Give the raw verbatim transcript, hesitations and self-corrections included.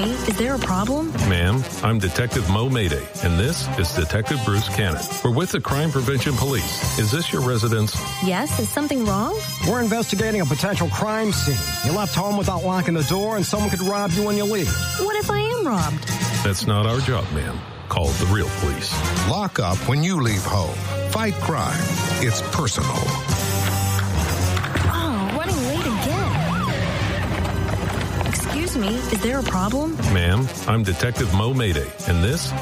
me, is there a problem? Ma'am, I'm Detective Mo Mayday, and this is Detective Bruce Cannon. We're with the Crime Prevention Police. Is this your residence? Yes, is something wrong? We're investigating a potential crime scene. You left home without locking the door, and someone could rob you when you leave. What if I am robbed? That's not our job, ma'am. Call the real police. Lock up when you leave home. Fight crime. It's personal. Oh, running late again. Excuse me, is there a problem? Ma'am, I'm Detective Mo Mayday, and this